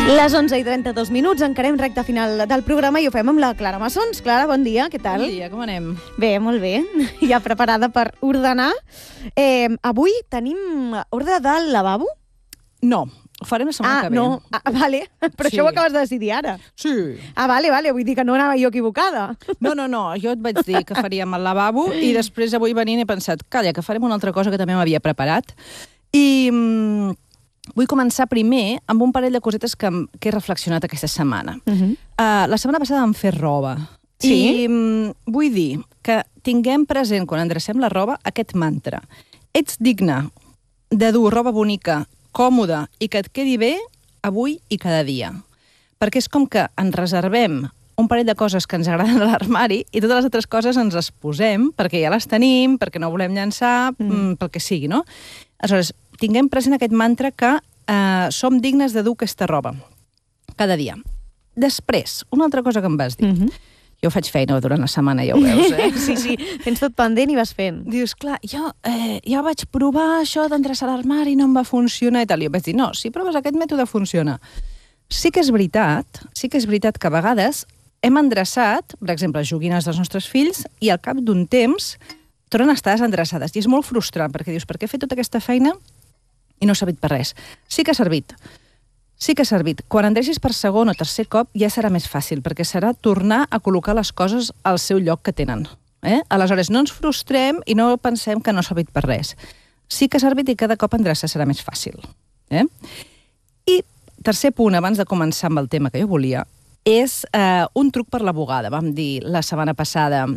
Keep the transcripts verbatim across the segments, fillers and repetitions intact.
Les onze i trenta-dos minuts, encarem recte final del programa i ho fem amb la Clara Massons. Clara, bon dia, què tal? Bon dia, com anem? Bé, molt bé, ja preparada per ordenar. Eh, avui tenim ordre del lavabo? No, ho farem la setmana ah, que ve. No. Ah, vale, però Sí. això ho acabes de decidir ara. Sí. Ah, vale, vale, vull dir que no anava jo equivocada. No, no, no, jo et vaig dir que faríem el lavabo i després avui venint he pensat, calla, que farem una altra cosa que també m'havia preparat. I mm, vull començar primer amb un parell de cosetes que, que he reflexionat aquesta setmana. Uh -huh. Uh, la setmana passada vam fer roba. Sí? I mm, vull dir que tinguem present, quan endrecem la roba, aquest mantra. Ets digne de dur roba bonica, còmoda i que et quedi bé avui i cada dia. Perquè és com que ens reservem un parell de coses que ens agraden a l'armari i totes les altres coses ens les posem perquè ja les tenim, perquè no volem llançar, mm. pel que sigui, no? Aleshores, tinguem present aquest mantra que eh, som dignes de dur aquesta roba cada dia. Després, una altra cosa que em vas dir. Uh -huh. Jo faig feina durant la setmana, ja ho veus, eh? Sí, sí, tens tot pendent i vas fent. Dius, clar, jo eh, ja vaig provar això d'endreçar l'armari i no em va funcionar i tal. I jo vaig dir, no, si proves aquest mètode funciona. Sí que és veritat, sí que és veritat que a vegades hem endreçat, per exemple, joguines dels nostres fills i al cap d'un temps tornen a estar desendreçades. I és molt frustrant, perquè dius, per què he fet tota aquesta feina i no ha servit per res? Sí que ha servit. Sí que ha servit. Quan endreixis per segon o tercer cop ja serà més fàcil, perquè serà tornar a col·locar les coses al seu lloc que tenen. Eh? Aleshores, no ens frustrem i no pensem que no ha servit per res. Sí que ha servit i cada cop endreçar serà més fàcil. Eh? I tercer punt, abans de començar amb el tema que jo volia, és eh, un truc per la bugada. Vam dir la setmana passada,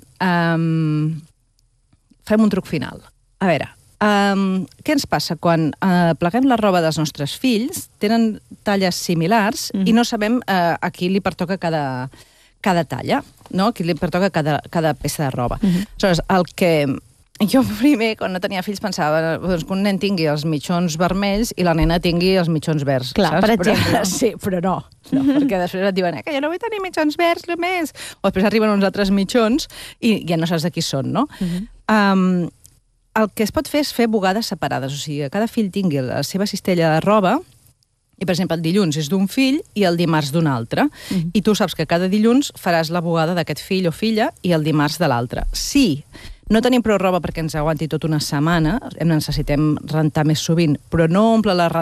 um, fem un truc final. A veure, Um, què ens passa? Quan uh, pleguem la roba dels nostres fills, tenen talles similars mm. i no sabem uh, a qui li pertoca cada, cada talla, no? A qui li pertoca cada, cada peça de roba. Mm -hmm. Aleshores, el que jo primer, quan no tenia fills, pensava doncs, que un nen tingui els mitjons vermells i la nena tingui els mitjons verds. Clar, saps? per exemple. Però, sí, però no, no mm -hmm. perquè després et diuen eh, que jo no vull tenir mitjons verds només. O després arriben uns altres mitjons i ja no saps de qui són, no? Mm -hmm. um, El que es pot fer és fer bugades separades, o sigui, que cada fill tingui la seva cistella de roba i, per exemple, el dilluns és d'un fill i el dimarts d'un altre. Mm-hmm. I tu saps que cada dilluns faràs la bugada d'aquest fill o filla i el dimarts de l'altre. Sí, no tenim prou roba perquè ens aguanti tota una setmana, necessitem rentar més sovint, però no omple la